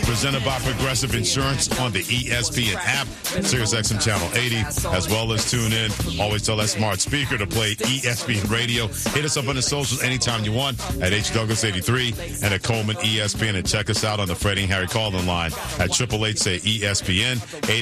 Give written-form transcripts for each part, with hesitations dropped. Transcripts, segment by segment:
presented by Progressive Insurance on the ESPN app, SiriusXM Channel 80, as well as tune in. Always tell that smart speaker to play ESPN Radio. Hit us up on the socials anytime you want at HDouglas83 and at Coleman ESPN, and check us out on the Freddie and Harry call-in line at 888-SAY-ESPN,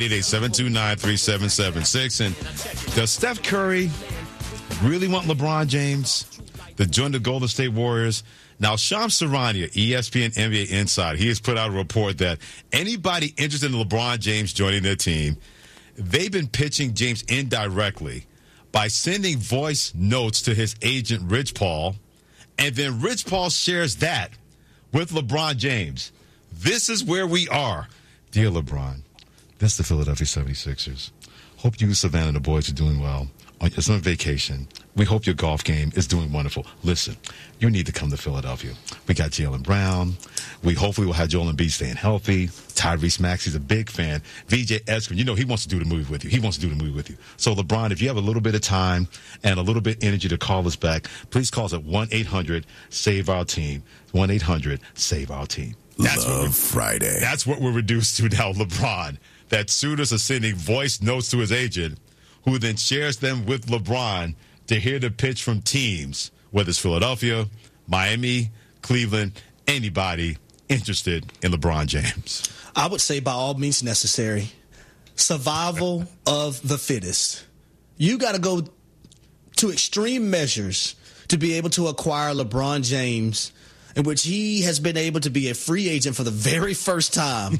888-729-3776. And does Steph Curry really want LeBron James to join the Golden State Warriors? Now, Shams Charania, ESPN NBA Insider, he has put out a report that anybody interested in LeBron James joining their team, they've been pitching James indirectly by sending voice notes to his agent, Rich Paul, and then Rich Paul shares that with LeBron James. This is where we are. Dear LeBron, that's the Philadelphia 76ers. Hope you, Savannah, and the boys are doing well. It's on vacation. We hope your golf game is doing wonderful. Listen, you need to come to Philadelphia. We got Jaylen Brown. We hopefully will have Joel Embiid staying healthy. Tyrese Maxey's a big fan. VJ Eskridge, you know he wants to do the movie with you. So, LeBron, if you have a little bit of time and a little bit of energy to call us back, please call us at 1-800-SAVE-OUR-TEAM. 1-800-SAVE-OUR-TEAM. Friday. That's what we're reduced to now, LeBron. That suitors are sending voice notes to his agent, who then shares them with LeBron to hear the pitch from teams, whether it's Philadelphia, Miami, Cleveland, anybody interested in LeBron James. I would say by all means necessary. Survival of the fittest. You got to go to extreme measures to be able to acquire LeBron James, in which he has been able to be a free agent for the very first time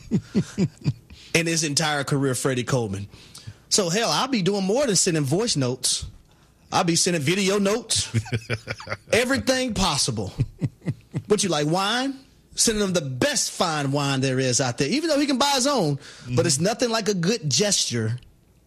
in his entire career, Freddie Coleman. So, hell, I'll be doing more than sending voice notes. I'll be sending video notes. Everything possible. What you like, wine? Sending him the best fine wine there is out there, even though he can buy his own. Mm-hmm. But it's nothing like a good gesture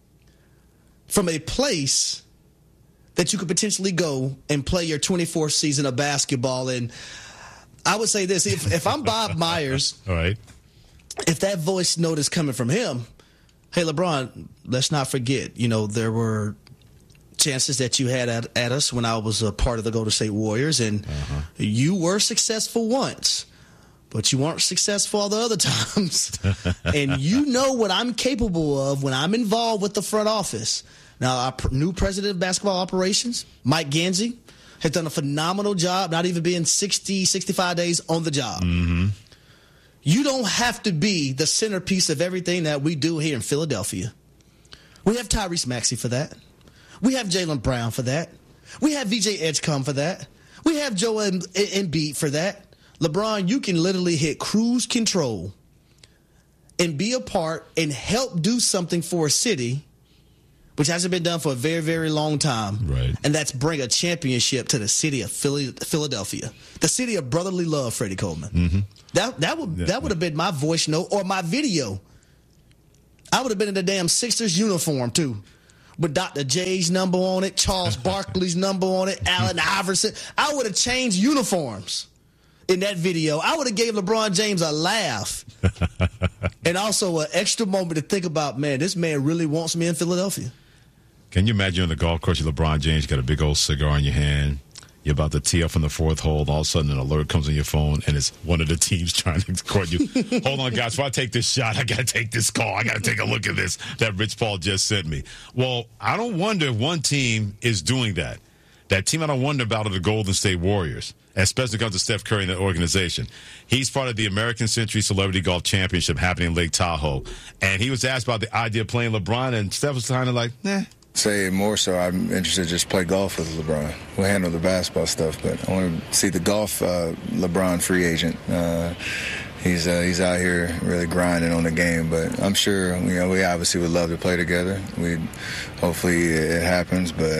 from a place that you could potentially go and play your 24th season of basketball. And I would say this, if I'm Bob Myers, all right, if that voice note is coming from him, hey, LeBron, let's not forget, there were chances that you had at us when I was a part of the Golden State Warriors, and you were successful once, but you weren't successful all the other times. And you know what I'm capable of when I'm involved with the front office. Now, our new president of basketball operations, Mike Ganzi, has done a phenomenal job, not even being 60, 65 days on the job. Mm-hmm. You don't have to be the centerpiece of everything that we do here in Philadelphia. We have Tyrese Maxey for that. We have Jaylen Brown for that. We have VJ Edgecombe for that. We have Joel Embiid for that. LeBron, you can literally hit cruise control and be a part and help do something for a city, which hasn't been done for a very, very long time. Right. And that's bring a championship to the city of Philadelphia, the city of brotherly love, Freddie Coleman. Mm-hmm. That would have been my voice note or my video. I would have been in the damn Sixers uniform, too, with Dr. J's number on it, Charles Barkley's number on it, Allen Iverson. I would have changed uniforms in that video. I would have gave LeBron James a laugh and also an extra moment to think about, man, this man really wants me in Philadelphia. Can you imagine on the golf course, LeBron James, you got a big old cigar in your hand, you're about to tee up on the fourth hole, and all of a sudden an alert comes on your phone, and it's one of the teams trying to court you. Hold on, guys, before I take this shot, I got to take this call. I got to take a look at this that Rich Paul just sent me. Well, I don't wonder if one team is doing that. That team I don't wonder about are the Golden State Warriors, especially when it comes to Steph Curry and that organization. He's part of the American Century Celebrity Golf Championship happening in Lake Tahoe, and he was asked about the idea of playing LeBron, and Steph was kind of like, nah. Say more so, I'm interested to just play golf with LeBron. We'll handle the basketball stuff, but I want to see the golf LeBron free agent. He's out here really grinding on the game, but I'm sure we obviously would love to play together. Hopefully it happens, but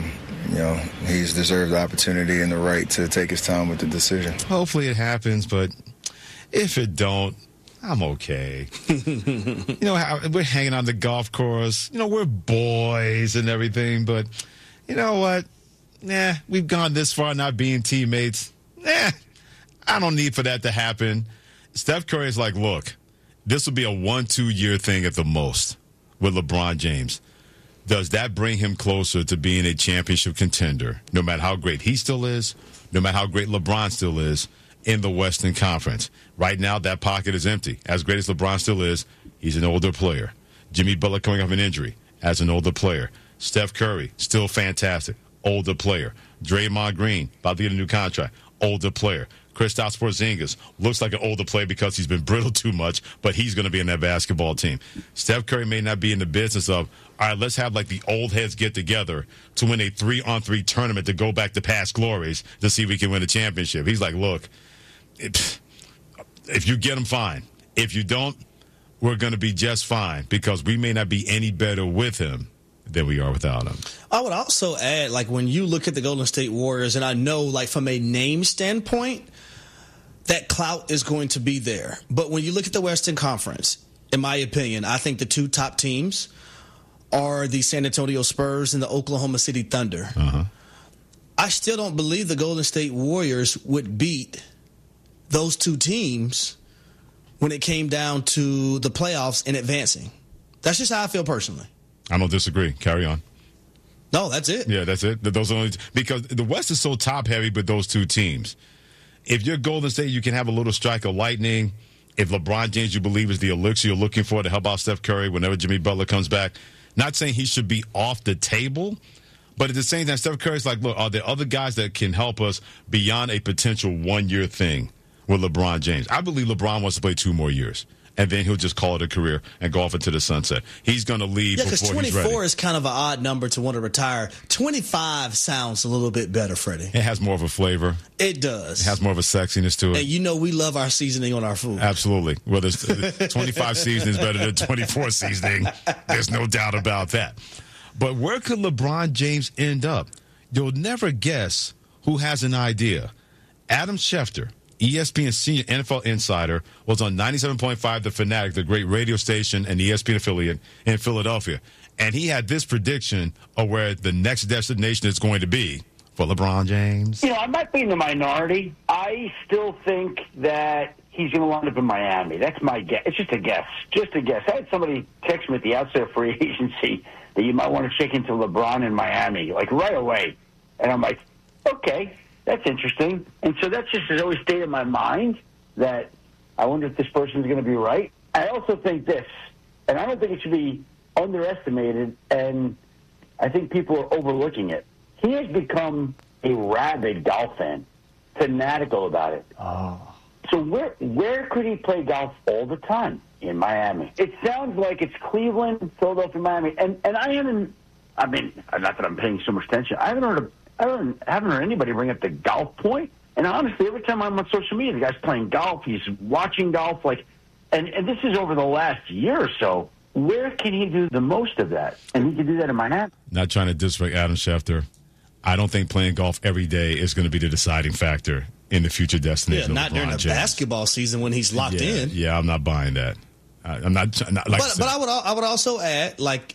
he's deserved the opportunity and the right to take his time with the decision. Hopefully it happens, but if it don't, I'm okay. We're hanging on the golf course. We're boys and everything, but you know what? Nah, we've gone this far not being teammates. Nah, I don't need for that to happen. Steph Curry is like, look, this will be a 1-2 year thing at the most with LeBron James. Does that bring him closer to being a championship contender, no matter how great he still is, no matter how great LeBron still is? in the Western Conference. Right now, that pocket is empty. As great as LeBron still is, he's an older player. Jimmy Butler coming off an injury as an older player. Steph Curry, still fantastic, older player. Draymond Green, about to get a new contract, older player. Kristaps Porzingis looks like an older player because he's been brittled too much, but he's going to be in that basketball team. Steph Curry may not be in the business of, all right, let's have like the old heads get together to win a 3-on-3 tournament to go back to past glories to see if we can win a championship. He's like, look, if you get them, fine. If you don't, we're going to be just fine because we may not be any better with him than we are without him. I would also add, like, when you look at the Golden State Warriors, and I know, like, from a name standpoint, that clout is going to be there. But when you look at the Western Conference, in my opinion, I think the two top teams are the San Antonio Spurs and the Oklahoma City Thunder. Uh-huh. I still don't believe the Golden State Warriors would beat those two teams when it came down to the playoffs and advancing. That's just how I feel personally. I don't disagree. Carry on. No, that's it. Yeah, that's it. Those are only because the West is so top heavy with those two teams. If you're Golden State, you can have a little strike of lightning. If LeBron James, you believe, is the elixir you're looking for to help out Steph Curry whenever Jimmy Butler comes back, not saying he should be off the table, but at the same time, Steph Curry's like, look, are there other guys that can help us beyond a potential one-year thing with LeBron James? I believe LeBron wants to play 2 more years. And then he'll just call it a career and go off into the sunset. He's going to leave before he's ready. Yeah, because 24 is kind of an odd number to want to retire. 25 sounds a little bit better, Freddie. It has more of a flavor. It does. It has more of a sexiness to it. And you know we love our seasoning on our food. Absolutely. Well, there's 25 seasoning is better than 24 seasoning. There's no doubt about that. But where could LeBron James end up? You'll never guess who has an idea. Adam Schefter, ESPN senior NFL insider, was on 97.5 The Fanatic, the great radio station and ESPN affiliate in Philadelphia. And he had this prediction of where the next destination is going to be for LeBron James. You know, I might be in the minority. I still think that he's going to wind up in Miami. That's my guess. It's just a guess. Just a guess. I had somebody text me at the outset of free agency that you might want to check into LeBron in Miami, like right away. And I'm like, okay. That's interesting. And so that just has always stayed in my mind that I wonder if this person's going to be right. I also think this, and I don't think it should be underestimated, and I think people are overlooking it. He has become a rabid golf fan, fanatical about it. Oh. So where could he play golf all the time? In Miami. It sounds like it's Cleveland, Philadelphia, Miami. And I haven't, I mean, not that I'm paying so much attention, I haven't heard anybody bring up the golf point. And honestly, every time I'm on social media, the guy's playing golf, he's watching golf, and this is over the last year or so. Where can he do the most of that? And he can do that in Miami. Not trying to disrespect Adam Schefter. I don't think playing golf every day is going to be the deciding factor in the future destination. Yeah, not during the basketball season when he's locked in. Yeah, I'm not buying that. I'm not like. But I would also add, like,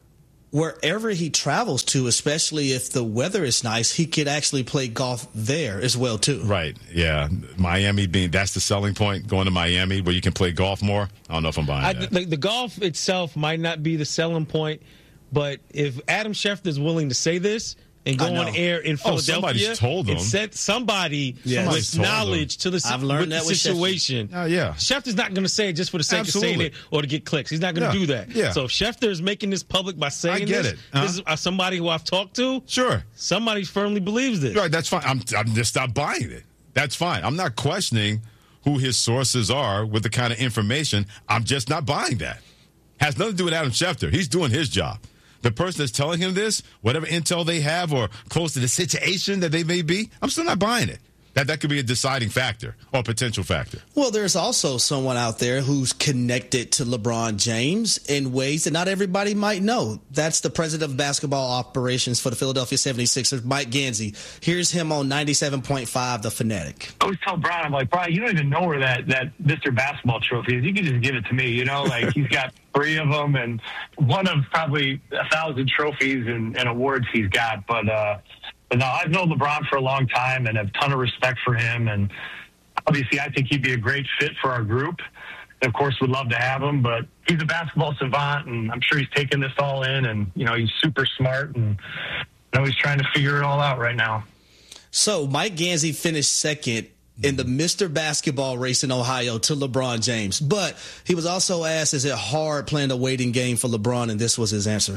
wherever he travels to, especially if the weather is nice, he could actually play golf there as well too. Right. Yeah. Miami that's the selling point, going to Miami where you can play golf more. I don't know if I'm buying that. The golf itself might not be the selling point, but if Adam Schefter is willing to say this and go on air in Philadelphia, somebody's told him. And set somebody with knowledge to the, I've learned that situation. Yeah. Schefter's not going to say it just for the sake of saying it or to get clicks. He's not going to do that. Yeah. So if Schefter is making this public by saying this is somebody who I've talked to. Sure. Somebody firmly believes this. Right, that's fine. I'm just not buying it. That's fine. I'm not questioning who his sources are with the kind of information. I'm just not buying that. Has nothing to do with Adam Schefter. He's doing his job. The person that's telling him this, whatever intel they have or close to the situation that they may be, I'm still not buying it. That could be a deciding factor or a potential factor. Well, there's also someone out there who's connected to LeBron James in ways that not everybody might know. That's the president of basketball operations for the Philadelphia 76ers, Mike Gansey. Here's him on 97.5 The Fanatic. I always tell Brian, I'm like, Brian, you don't even know where that Mr. Basketball trophy is. You can just give it to me, you know? Like, he's got 3 of them and one of probably 1,000 trophies and awards he's got. But no, I've known LeBron for a long time and have a ton of respect for him. And obviously, I think he'd be a great fit for our group. And of course, would love to have him. But he's a basketball savant, and I'm sure he's taking this all in. And, you know, he's super smart. And he's trying to figure it all out right now. So Mike Gansey finished second in the Mr. Basketball race in Ohio to LeBron James. But he was also asked, is it hard playing a waiting game for LeBron? And this was his answer.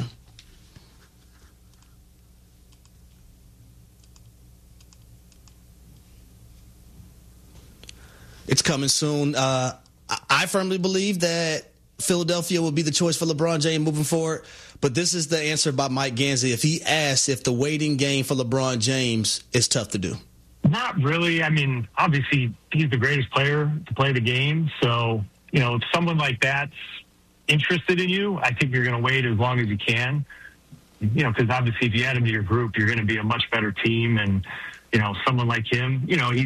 It's coming soon. I firmly believe that Philadelphia will be the choice for LeBron James moving forward. But this is the answer by Mike Gansey. If he asks if the waiting game for LeBron James is tough to do. Not really. I mean, obviously, he's the greatest player to play the game. So, if someone like that's interested in you, I think you're going to wait as long as you can. Because obviously, if you add him to your group, you're going to be a much better team. And, someone like him,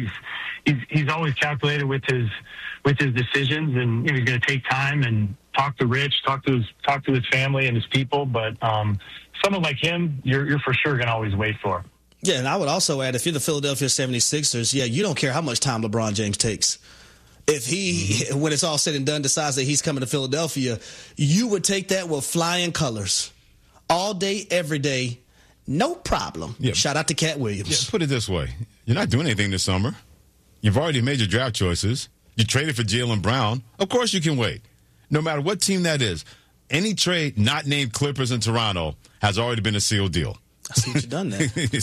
he's always calculated with his decisions, and he's going to take time and talk to Rich, talk to his family and his people. But someone like him, you're for sure going to always wait for. Yeah, and I would also add, if you're the Philadelphia 76ers, you don't care how much time LeBron James takes. If he, when it's all said and done, decides that he's coming to Philadelphia, you would take that with flying colors. All day, every day, no problem. Yeah. Shout out to Cat Williams. Yeah, put it this way. You're not doing anything this summer. You've already made your draft choices. You traded for Jaylen Brown. Of course you can wait. No matter what team that is, any trade not named Clippers in Toronto has already been a sealed deal. I see what you've done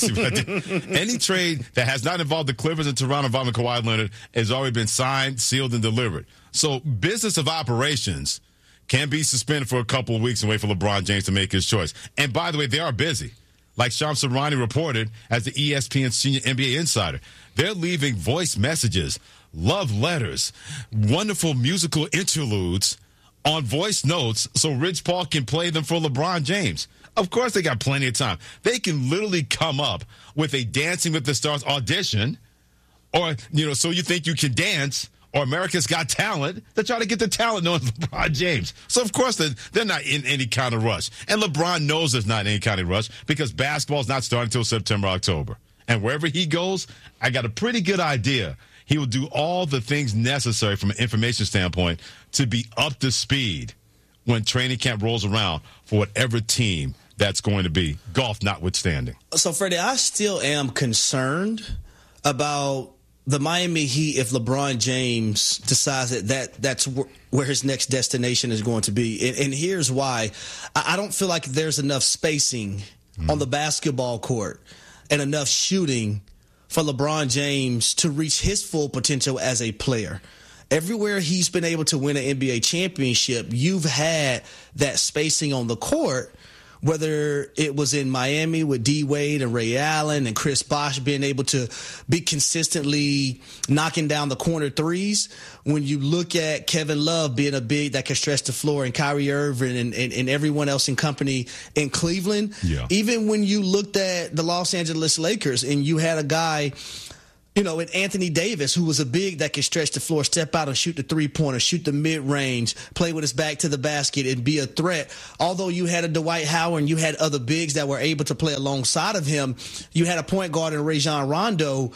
there. Any trade that has not involved the Clippers in Toronto involving Kawhi Leonard has already been signed, sealed, and delivered. So business of operations can be suspended for a couple of weeks and wait for LeBron James to make his choice. And by the way, they are busy. Like Shams Charania reported as the ESPN senior NBA insider. They're leaving voice messages, love letters, wonderful musical interludes on voice notes so Rich Paul can play them for LeBron James. Of course they got plenty of time. They can literally come up with a Dancing with the Stars audition or, So You Think You Can Dance or America's Got Talent to try to get the talent known as LeBron James. So, of course, they're not in any kind of rush. And LeBron knows there's not any kind of rush because basketball's not starting until September, October. And wherever he goes, I got a pretty good idea. He will do all the things necessary from an information standpoint to be up to speed when training camp rolls around for whatever team that's going to be, golf notwithstanding. So, Freddie, I still am concerned about the Miami Heat if LeBron James decides that's where his next destination is going to be. And here's why. I don't feel like there's enough spacing on the basketball court and enough shooting for LeBron James to reach his full potential as a player. Everywhere he's been able to win an NBA championship, you've had that spacing on the court, whether it was in Miami with D. Wade and Ray Allen and Chris Bosh being able to be consistently knocking down the corner threes. When you look at Kevin Love being a big that can stretch the floor, and Kyrie Irving and everyone else in company in Cleveland, even when you looked at the Los Angeles Lakers and you had a guy and Anthony Davis, who was a big that could stretch the floor, step out and shoot the three-pointer, shoot the mid-range, play with his back to the basket and be a threat. Although you had a Dwight Howard and you had other bigs that were able to play alongside of him, you had a point guard in Rajon Rondo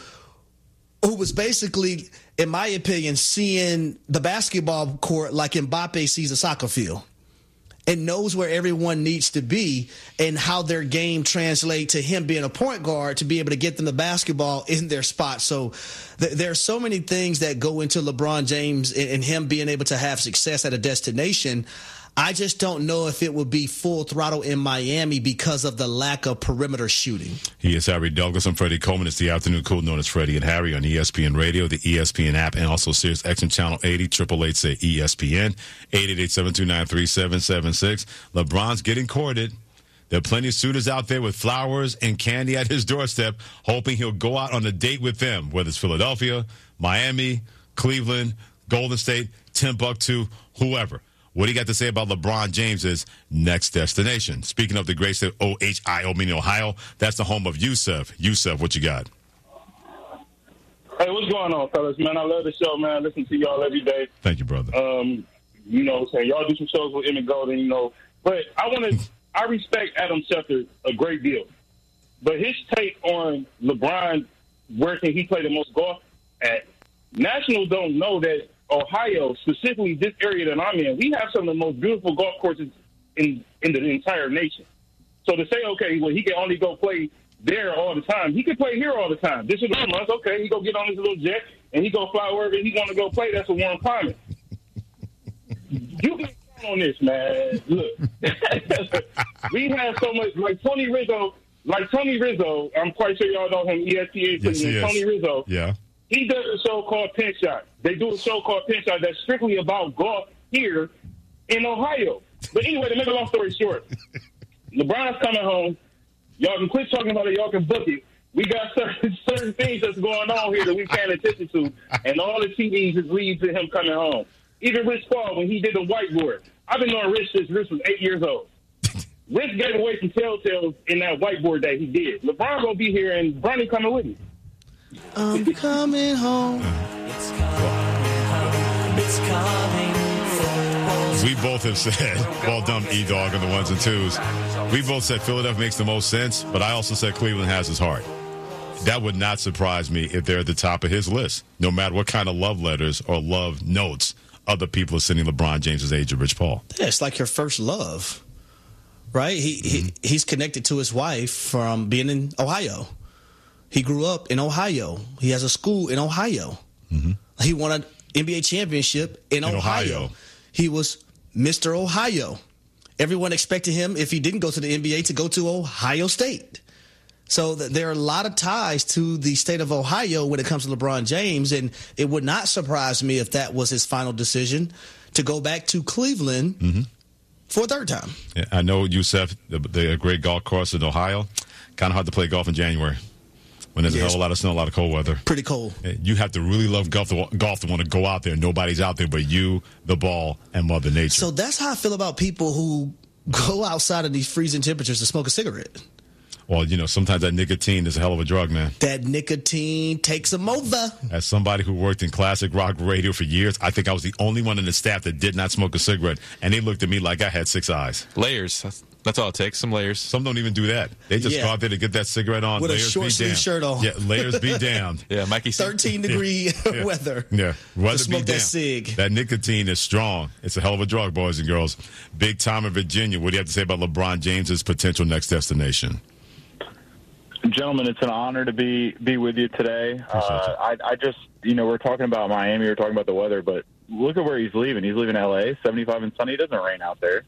who was basically, in my opinion, seeing the basketball court like Mbappe sees a soccer field, and knows where everyone needs to be and how their game translates to him being a point guard to be able to get them the basketball in their spot. So there are so many things that go into LeBron James and him being able to have success at a destination. I just don't know if it would be full throttle in Miami because of the lack of perimeter shooting. He is Harry Douglas. I'm Freddie Coleman. It's the afternoon cool known as Freddie and Harry on ESPN Radio, the ESPN app, and also Sirius XM Channel 80, 888-SAY-ESPN, 888-729-3776. LeBron's getting courted. There are plenty of suitors out there with flowers and candy at his doorstep, hoping he'll go out on a date with them, whether it's Philadelphia, Miami, Cleveland, Golden State, Timbuktu, whoever. What do you got to say about LeBron James's next destination? Speaking of the great state of Ohio, meaning Ohio, that's the home of Yusuf. Yusuf, what you got? Hey, what's going on, fellas? Man, I love the show, man. I listen to y'all every day. Thank you, brother. Saying y'all do some shows with Emmett Golden, But I respect Adam Schefter a great deal. But his take on LeBron, where can he play the most golf at? National don't know that Ohio, specifically this area that I'm in, we have some of the most beautiful golf courses in the entire nation. So to say, okay, well, he can only go play there all the time. He can play here all the time. This is the month. Okay, he go get on his little jet. and he go fly wherever he want to go play, that's a warm climate. You can count on this, man. Look, we have so much, like Tony Rizzo, I'm quite sure y'all know him, ESPN. Yes, Tony Rizzo. Yeah. He does a show called Pin Shot. They do a show called Pin Shot that's strictly about golf here in Ohio. But anyway, to make a long story short, LeBron's coming home. Y'all can quit talking about it. Y'all can book it. We got certain things that's going on here that we paying attention to, and all the TVs is leading to him coming home. Even Rich Paul, when he did the whiteboard. I've been knowing Rich since Rich was 8 years old. Rich gave away some telltales in that whiteboard that he did. LeBron gonna be here, and Bronny coming with me. I'm coming home. It's coming home. It's coming. We both have said, well done, E-Dog, on the ones and twos. We both said Philadelphia makes the most sense, but I also said Cleveland has his heart. That would not surprise me if they're at the top of his list, no matter what kind of love letters or love notes other people are sending LeBron James' age of Rich Paul. Yeah, it's like your first love, right? He's connected to his wife from being in Ohio. He grew up in Ohio. He has a school in Ohio. Mm-hmm. He won an NBA championship in Ohio. He was Mr. Ohio. Everyone expected him, if he didn't go to the NBA, to go to Ohio State. So there are a lot of ties to the state of Ohio when it comes to LeBron James, and it would not surprise me if that was his final decision to go back to Cleveland for a third time. Yeah, I know, Youssef, the great golf course in Ohio, kind of hard to play golf in January when there's a hell of a lot of snow, a lot of cold weather. Pretty cold. You have to really love golf to want to go out there. Nobody's out there but you, the ball, and Mother Nature. So that's how I feel about people who go outside of these freezing temperatures to smoke a cigarette. Well, sometimes that nicotine is a hell of a drug, man. That nicotine takes them over. As somebody who worked in classic rock radio for years, I think I was the only one in the staff that did not smoke a cigarette, and they looked at me like I had 6 eyes. Layers. That's all it takes, some layers. Some don't even do that. They just go out there to get that cigarette on. With layers a short sleeve shirt on. Yeah, layers be damned. Yeah, Mikey. 13-degree weather. Yeah, weather to smoke be that damned. cig. That nicotine is strong. It's a hell of a drug, boys and girls. Big time in Virginia. What do you have to say about LeBron James's potential next destination? Gentlemen, it's an honor to be with you today. I just, we're talking about Miami, we're talking about the weather, but look at where he's leaving. He's leaving L.A., 75 and sunny. It doesn't rain out there.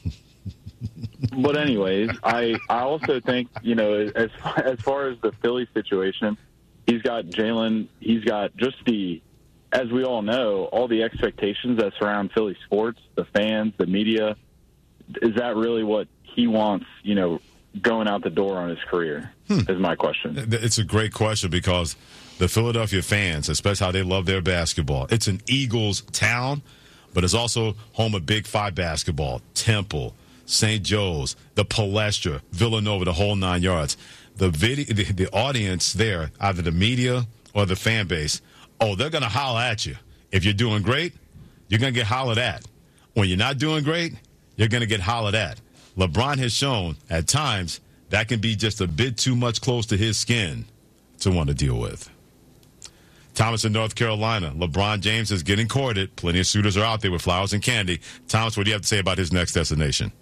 But anyways, I also think, as far as the Philly situation, he's got Jalen, he's got just as we all know, all the expectations that surround Philly sports, the fans, the media. Is that really what he wants, going out the door on his career is my question. It's a great question because the Philadelphia fans, especially how they love their basketball, it's an Eagles town, but it's also home of Big Five basketball, Temple, St. Joe's, the Palestra, Villanova, the whole 9 yards. The audience there, either the media or the fan base, they're going to holler at you. If you're doing great, you're going to get hollered at. When you're not doing great, you're going to get hollered at. LeBron has shown at times that can be just a bit too much close to his skin to want to deal with. Thomas in North Carolina. LeBron James is getting courted. Plenty of suitors are out there with flowers and candy. Thomas, what do you have to say about his next destination?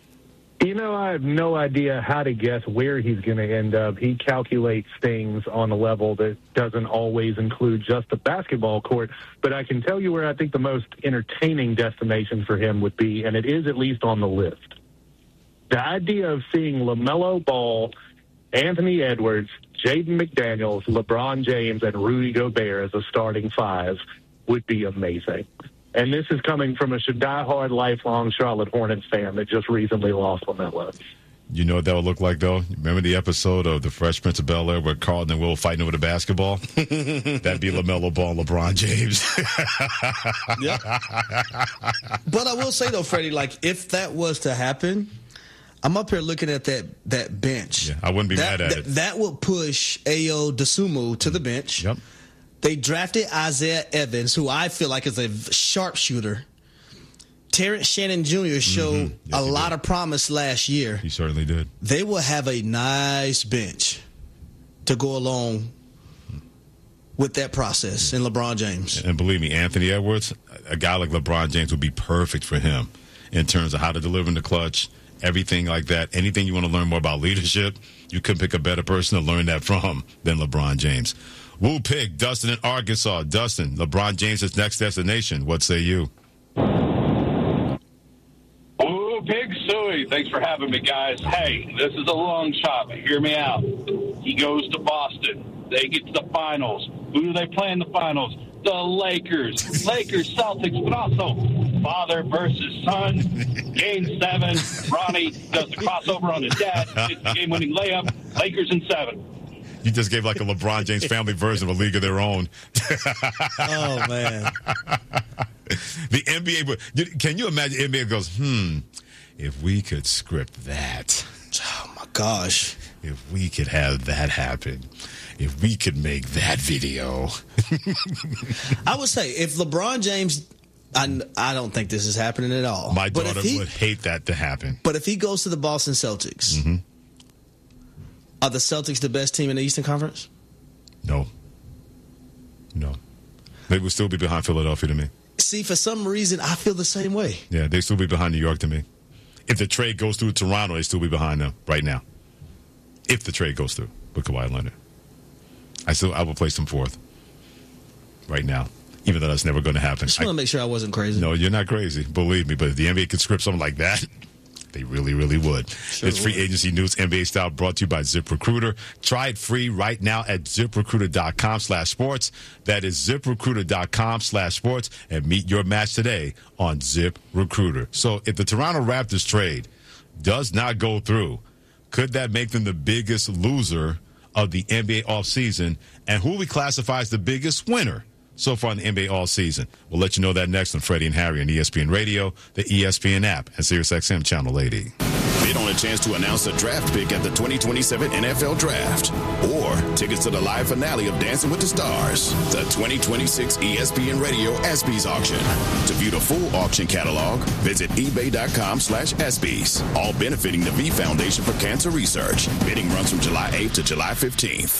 I have no idea how to guess where he's going to end up. He calculates things on a level that doesn't always include just the basketball court. But I can tell you where I think the most entertaining destination for him would be, and it is at least on the list. The idea of seeing LaMelo Ball, Anthony Edwards, Jaden McDaniels, LeBron James, and Rudy Gobert as a starting five would be amazing. And this is coming from a die-hard, lifelong Charlotte Hornets fan that just recently lost LaMelo. You know what that would look like, though? Remember the episode of The Fresh Prince of Bel-Air where Carlton and Will fighting over the basketball? That'd be LaMelo Ball and LeBron James. Yeah. But I will say, though, Freddie, if that was to happen, I'm up here looking at that bench. Yeah, I wouldn't be mad at it. That will push Ayo Dosunmu to the bench. Yep. They drafted Isaiah Evans, who I feel like is a sharpshooter. Terrence Shannon Jr. showed a lot of promise last year. He certainly did. They will have a nice bench to go along with that process in LeBron James. And believe me, Anthony Edwards, a guy like LeBron James would be perfect for him in terms of how to deliver in the clutch, everything like that. Anything you want to learn more about leadership, you couldn't pick a better person to learn that from than LeBron James. Woo Pig, Dustin in Arkansas. Dustin, LeBron James' next destination. What say you? Woo Pig Suey. Thanks for having me, guys. Hey, this is a long shot, but hear me out. He goes to Boston. They get to the finals. Who do they play in the finals? The Lakers. Lakers, Celtics, but also father versus son. Game 7. Ronnie does the crossover on his dad. Gets the game-winning layup. Lakers in 7. You just gave like a LeBron James family version of A League of Their Own. Oh, man. The NBA, can you imagine NBA goes, if we could script that. Oh, my gosh. If we could have that happen. If we could make that video. I would say if LeBron James, I don't think this is happening at all. My daughter would hate that to happen. But if he goes to the Boston Celtics, are the Celtics the best team in the Eastern Conference? No. They would still be behind Philadelphia to me. See, for some reason, I feel the same way. Yeah, they still be behind New York to me. If the trade goes through Toronto, they still be behind them right now. If the trade goes through with Kawhi Leonard. I will place them fourth right now, even though that's never going to happen. I just want to make sure I wasn't crazy. No, you're not crazy. Believe me. But if the NBA could script something like that, they really, really would. Sure It's free agency news, NBA style, brought to you by ZipRecruiter. Try it free right now at ZipRecruiter.com/sports. That is ZipRecruiter.com/sports, and meet your match today on ZipRecruiter. So if the Toronto Raptors trade does not go through, could that make them the biggest loser of the NBA offseason? And who we classify as the biggest winner so far in the NBA all season? We'll let you know that next on Freddie and Harry on ESPN Radio, the ESPN app, and SiriusXM Channel 80. Bid on a chance to announce a draft pick at the 2027 NFL Draft, or tickets to the live finale of Dancing with the Stars, the 2026 ESPN Radio ESPYs auction. To view the full auction catalog, visit ebay.com/ESPYs. All benefiting the V Foundation for Cancer Research. Bidding runs from July 8th to July 15th.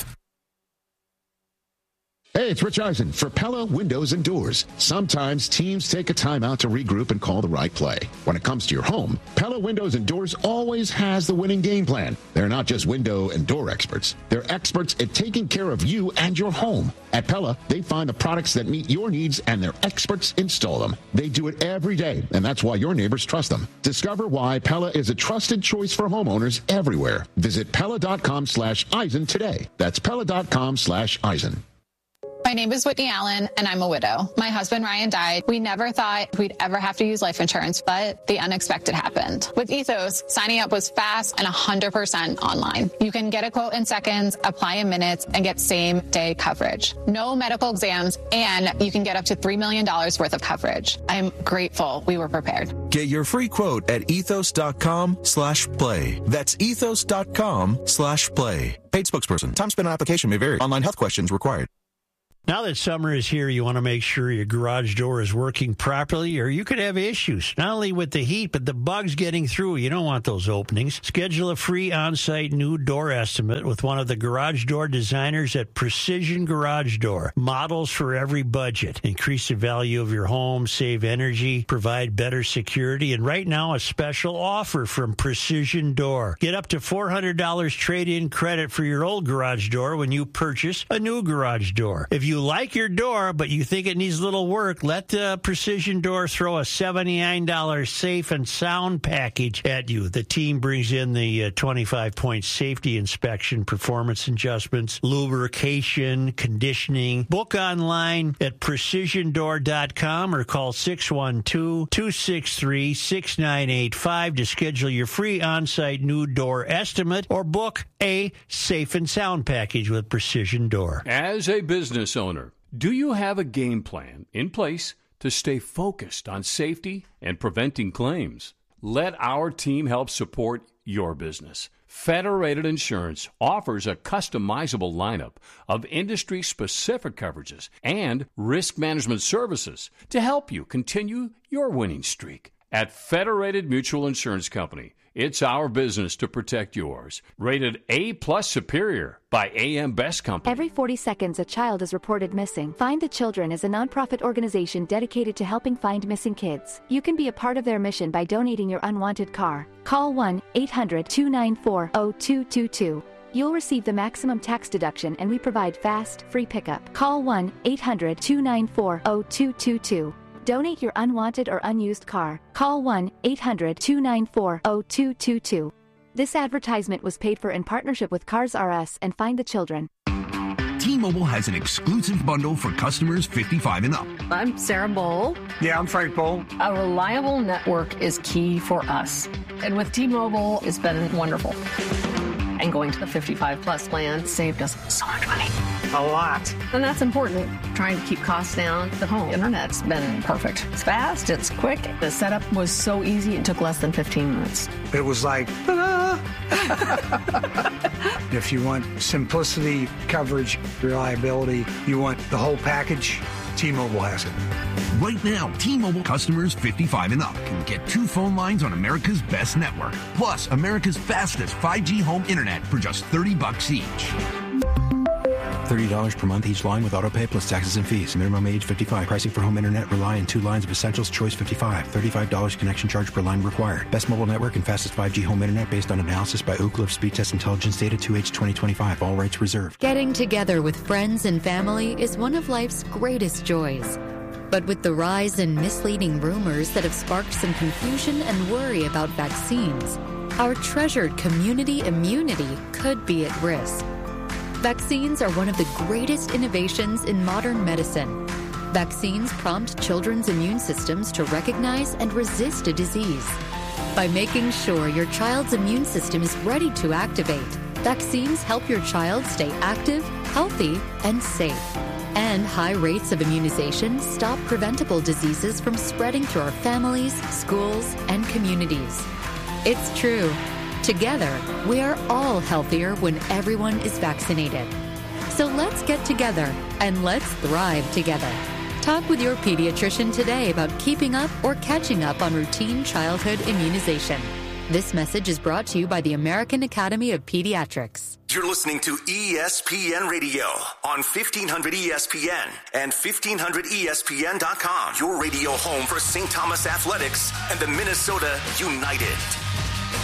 Hey, it's Rich Eisen for Pella Windows and Doors. Sometimes teams take a time out to regroup and call the right play. When it comes to your home, Pella Windows and Doors always has the winning game plan. They're not just window and door experts. They're experts at taking care of you and your home. At Pella, they find the products that meet your needs and their experts install them. They do it every day, and that's why your neighbors trust them. Discover why Pella is a trusted choice for homeowners everywhere. Visit Pella.com/Eisen today. That's Pella.com/Eisen. My name is Whitney Allen, and I'm a widow. My husband, Ryan, died. We never thought we'd ever have to use life insurance, but the unexpected happened. With Ethos, signing up was fast and 100% online. You can get a quote in seconds, apply in minutes, and get same-day coverage. No medical exams, and you can get up to $3 million worth of coverage. I'm grateful we were prepared. Get your free quote at ethos.com/play. That's ethos.com/play. Paid spokesperson. Time spent on application may vary. Online health questions required. Now that summer is here, you want to make sure your garage door is working properly, or you could have issues, not only with the heat, but the bugs getting through. You don't want those openings. Schedule a free on-site new door estimate with one of the garage door designers at Precision Garage Door. Models for every budget. Increase the value of your home, save energy, provide better security, and right now a special offer from Precision Door. Get up to $400 trade-in credit for your old garage door when you purchase a new garage door. If you like your door, but you think it needs a little work, let Precision Door throw a $79 safe and sound package at you. The team brings in the 25-point safety inspection, performance adjustments, lubrication, conditioning. Book online at precisiondoor.com or call 612-263-6985 to schedule your free on-site new door estimate or book a safe and sound package with Precision Door. As a business owner, do you have a game plan in place to stay focused on safety and preventing claims? Let our team help support your business. Federated Insurance offers a customizable lineup of industry-specific coverages and risk management services to help you continue your winning streak. At Federated Mutual Insurance Company, it's our business to protect yours. Rated A+ Superior by AM Best Company. Every 40 seconds, a child is reported missing. Find the Children is a nonprofit organization dedicated to helping find missing kids. You can be a part of their mission by donating your unwanted car. Call 1-800-294-0222. you'll receive the maximum tax deduction, and we provide fast, free pickup. Call 1-800-294-0222. Donate your unwanted or unused car. Call 1-800-294-0222. This advertisement was paid for in partnership with Cars R Us and Find the Children. T-Mobile has an exclusive bundle for customers 55 and up. I'm Sarah Bowl. Yeah, I'm Frank Bowl. A reliable network is key for us. And with T-Mobile, it's been wonderful. And going to the 55-plus plan saved us so much money. A lot. And that's important. Trying to keep costs down. The home internet's been perfect. It's fast, it's quick. The setup was so easy, it took less than 15 minutes. It was like, ta-da! If you want simplicity, coverage, reliability, you want the whole package, T-Mobile has it. Right now, T-Mobile customers 55 and up can get 2 phone lines on America's best network, plus America's fastest 5G home internet for just $30 each. $30 per month each line with autopay plus taxes and fees. Minimum age 55. Pricing for home internet rely on 2 lines of Essentials Choice 55. $35 connection charge per line required. Best mobile network and fastest 5G home internet based on analysis by Ookla of Speed Test Intelligence data 2H 2025. All rights reserved. Getting together with friends and family is one of life's greatest joys. But with the rise in misleading rumors that have sparked some confusion and worry about vaccines, our treasured community immunity could be at risk. Vaccines are one of the greatest innovations in modern medicine. Vaccines prompt children's immune systems to recognize and resist a disease. By making sure your child's immune system is ready to activate, vaccines help your child stay active, healthy, and safe. And high rates of immunization stop preventable diseases from spreading through our families, schools, and communities. It's true. Together, we are all healthier when everyone is vaccinated. So let's get together and let's thrive together. Talk with your pediatrician today about keeping up or catching up on routine childhood immunization. This message is brought to you by the American Academy of Pediatrics. You're listening to ESPN Radio on 1500 ESPN and 1500ESPN.com. Your radio home for St. Thomas Athletics and the Minnesota United.